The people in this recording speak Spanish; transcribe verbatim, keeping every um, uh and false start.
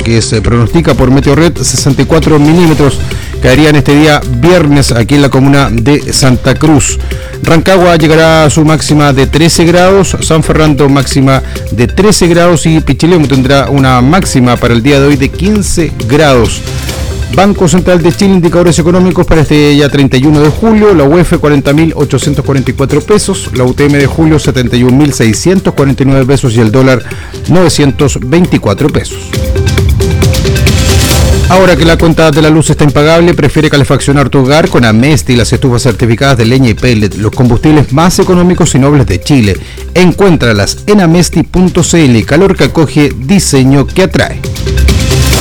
que se pronostica por Meteorred, sesenta y cuatro milímetros. Caerían este día viernes aquí en la comuna de Santa Cruz. Rancagua llegará a su máxima de trece grados, San Fernando máxima de trece grados y Pichilemu tendrá una máxima para el día de hoy de quince grados. Banco Central de Chile, indicadores económicos para este día treinta y uno de julio, la U E F cuarenta mil ochocientos cuarenta y cuatro pesos, la U T M de julio setenta y un mil seiscientos cuarenta y nueve pesos y el dólar novecientos veinticuatro pesos. Ahora que la cuenta de la luz está impagable, prefiere calefaccionar tu hogar con Amesti, las estufas certificadas de leña y pellet, los combustibles más económicos y nobles de Chile. Encuéntralas en amesti punto c l, calor que acoge, diseño que atrae.